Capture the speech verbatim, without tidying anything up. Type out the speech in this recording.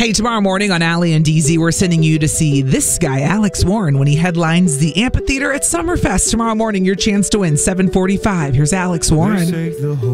Hey, tomorrow morning on Allie and D Z, we're sending you to see this guy, Alex Warren, when he headlines the Amphitheater at Summerfest. Tomorrow morning, your chance to win, seven forty-five. Here's Alex Warren.